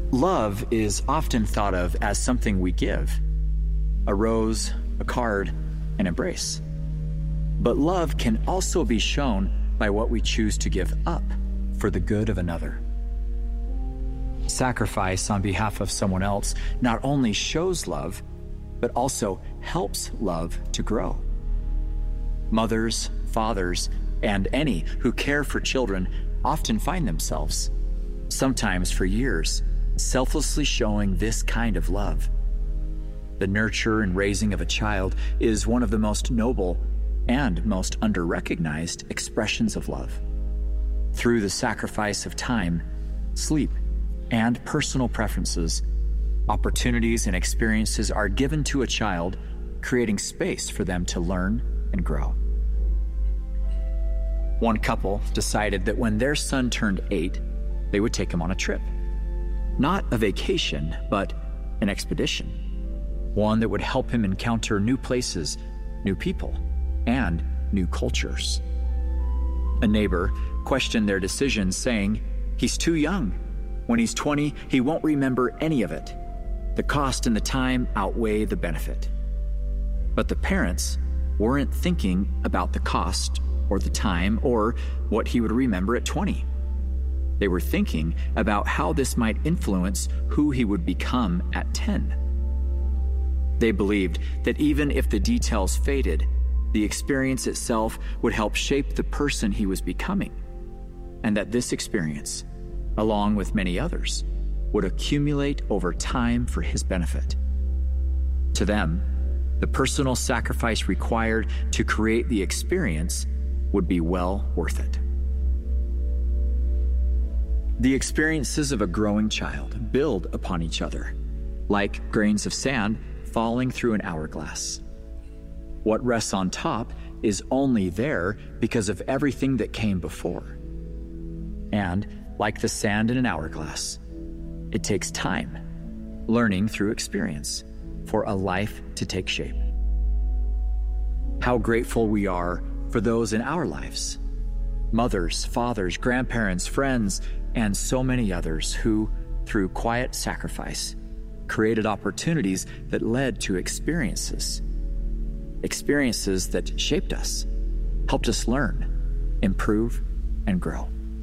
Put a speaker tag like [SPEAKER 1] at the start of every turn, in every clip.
[SPEAKER 1] Love is often thought of as something we give: a rose, a card, an embrace. But love can also be shown by what we choose to give up for the good of another. Sacrifice on behalf of someone else not only shows love, but also helps love to grow. Mothers, fathers, and any who care for children often find themselves, sometimes for years, selflessly showing this kind of love. The nurture and raising of a child is one of the most noble and most under-recognized expressions of love. Through the sacrifice of time, sleep, and personal preferences, opportunities and experiences are given to a child, creating space for them to learn and grow. One couple decided that when their son turned 8, they would take him on a trip. Not a vacation, but an expedition. One that would help him encounter new places, new people, and new cultures. A neighbor questioned their decision, saying, "He's too young. When he's 20, he won't remember any of it. The cost and the time outweigh the benefit." But the parents weren't thinking about the cost or the time or what he would remember at 20. They were thinking about how this might influence who he would become at 10. They believed that even if the details faded, the experience itself would help shape the person he was becoming, and that this experience, along with many others, would accumulate over time for his benefit. To them, the personal sacrifice required to create the experience would be well worth it. The experiences of a growing child build upon each other, like grains of sand falling through an hourglass. What rests on top is only there because of everything that came before. And, like the sand in an hourglass, it takes time, learning through experience, for a life to take shape. How grateful we are for those in our lives: mothers, fathers, grandparents, friends, and so many others who, through quiet sacrifice, created opportunities that led to experiences that shaped us, helped us learn, improve, and grow.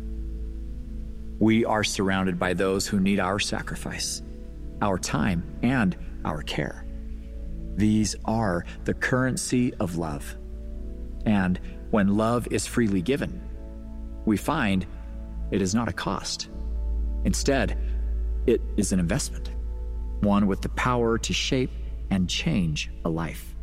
[SPEAKER 1] We are surrounded by those who need our sacrifice, our time, and our care. These are the currency of love. And when love is freely given, we find it is not a cost. Instead, it is an investment, one with the power to shape and change a life.